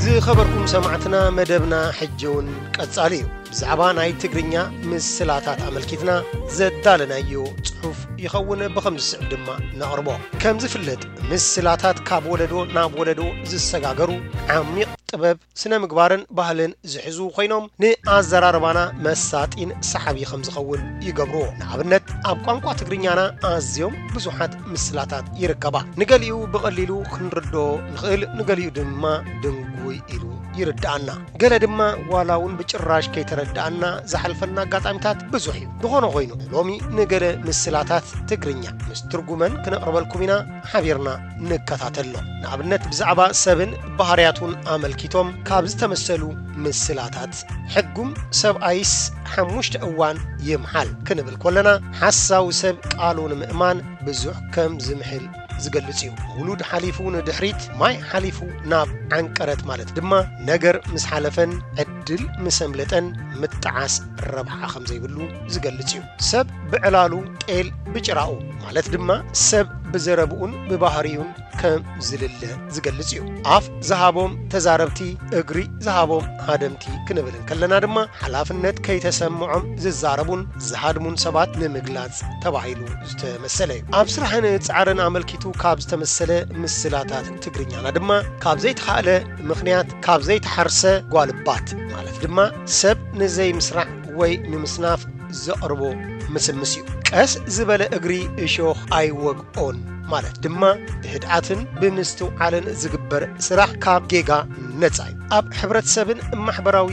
زي خبركم سمعتنا مدبنا حجون قصاليو بزعبا ناي تغرينيا مسلاتات عملكيتنا زدالنا يو صحف يخون بخمس دما نقربو كم زفلت مسلاتات كاب ولدو ناب ولدو زسغاغرو عميق طبب سنه مغبارن ባህልን ዝሕዙ ኮይኖም ንኣዘራርባና መሳጢን ሰሓቢ ከም ዝኸውን ይገብሩ ንኣብነት ኣብ ቋንቋ ትግርኛና ኣዝዮም ብዙሓት ምስላታት ይርከባ ንገሊኡ ብቐሊሉ ክንርዶ ንኽእል ንገሊኡ ድማ ድንጉይ ኢሉ ይርዳአና ገለ ድማ ዋላውን ብጭራሽ ከይተረዳአና ዝሓልፈና አጋጣሚታት ብዙሕ እዩ ብኾነ ኮይኑ ሎሚ ንገለ ምስላታት ትግርኛ ምስ ትርጉመን ክነቅርበልኩም ኢና ሓቢርና ንከታተሎ ንኣብነት ብዛዕባ ሰብን ባህርያቱን ኣመልኪቶም ካብ ዝተመሰሉ ምስላታት ሕጉም ሰብኣይስ ሓሙሽተ እዋን ይምሓል ክንብል ኮለና ሓሳው ሰብ ቃሉን ምእማን ብዙሕ ከም ዝምሕል ዝገልጽ እዩ ውሉድ ሓሊፉ ንድሕሪት ማይ ሓሊፉ ናብ ዓንቀረት ማለት ድማ ነገር ምስ ሓለፈን ዕድል ምሰምለጠን ምጥዓስ ረብሓ ከም ዘይብሉ ዝገልጽ እዩ ሰብ ብዕላሉ ጤል ብጭራኡ ማለት ድማ ሰብ ብዘረብኡን ብባህሪውን ከም ዝልለ ዝገልጽ እዩ አፍ ዘሃቦም ተዛረብቲ እግሪ ዘሃቦም ሃደምቲ ክንብልን ከለና ድማ ሓላፍነት ከይተሰምዖም ዝዛረቡን ዝሃድሙን ሰባት ንምግላጽ ተባሂሉ ዝተመሰለ እዩ ኣብ ስራሕን ጻዕርን ኣመልኪቱ ካብ ዝተመሰለ ምስላታት ትግርኛና ድማ ካብ ዘይተሓለ ምኽንያት ካብ ዘይተሓርሰ ጓልባት ማለት ድማ ሰብ ንዘይ ምስራሕ ወይ ንምስናፍ ዘቅርቦ ምስምስ እዩ ቀስ ዝበለ እግሪ እሾኽ ኣይወግኦን ማለት ድማ ብህድዓትን ብምስትውዓልን ዝግበር ስራሕ ካብ ጌጋ ነፃ እዩ ኣብ ሕብረተሰብን ማሕበራዊ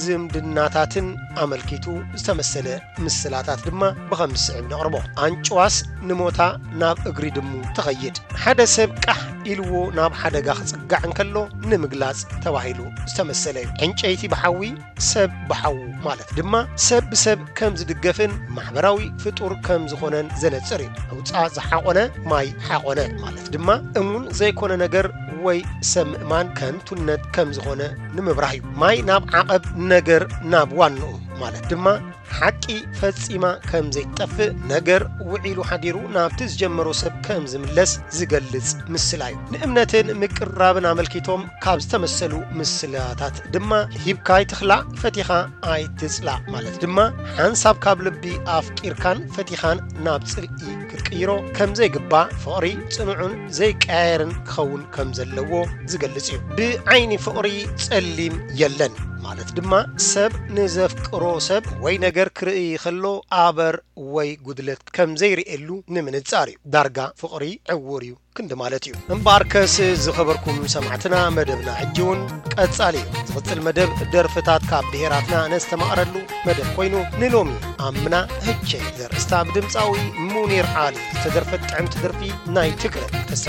ዝምድናታትን ኣመልኪቱ ዝተመሰለ ምስላታት ድማ ብኸምስ ንቅርቦ አንጭዋስ ንሞታ ናብ እግሪ ድሙ ተኸይድ ሓደ ሰብ ቃሕ ኢልዎ ናብ ሓደጋ ክጽጋዕ እንከሎ ንምግላጽ ተባሂሉ ዝተመሰለ እዩ ዕንጨይቲ በሓዊ ሰብ በሓው ማለት ድማ ሰብ ብሰብ ከም ዝድገፍን ማሕበራዊ ፍጡር ከም ዝኾነን ዘነጽር እዩ ኣውፃ ዝሓቆነ ማይ ሓቆነ ማለት ድማ እሙን ዘይኮነ ነገር ወይ ሰምእማን ከንቱነት ከም ዝኾነ ንምብራህ እዩ ማይ ናብ ዓቐብ ነገር ናብ ዋንኡ ማለት ድማ ሓቂ ፈጺማ ከም ዘይጠፍእ ነገር ውዒሉ ሓዲሩ ናብቲ ዝጀመሮ ሰብ ከም ዝምለስ ዝገልጽ ምስላ እዩ ንእምነትን ምቅራብን ኣመልኪቶም ካብ ዝተመሰሉ ምስላታት ድማ ሂብካይ ትኽላዕ ፈቲኻ ኣይትጽላዕ ማለት ድማ ሓንሳብ ካብ ልቢ ኣፍቂርካን ፈቲኻን ናብ ጽልኢ ክትቅይሮ ከም ዘይግባእ ፍቕሪ ጽኑዑን ዘይቀያየርን ክኸውን ከም ዘለዎ ዝገልጽ እዩ ብዓይኒ ፍቕሪ ጸሊም የለን ማለት ድማ ሰብ ንዘፍቅሮ ሰብ ወይ ነገር ክርኢ ከሎ ኣበር ወይ ጉድለት ከም ዘይርኤሉ ንምንጻር እዩ ዳርጋ ፍቕሪ ዕውር እዩ ክንድ ማለት እዩ እምባርከስ ዝኸበርኩም ሰማዕትና መደብና ሕጂውን ቀጻሊ ዝቕጽል መደብ ደርፍታት ካብ ብሄራትና ነስተማቕረሉ መደብ ኮይኑ ንሎሚ ኣምና ህቼ ዘርእስታ ብድምፃዊ ሙኒር ዓሊ ዝተደርፈት ጥዕምቲ ደርፊ ናይ ትግረ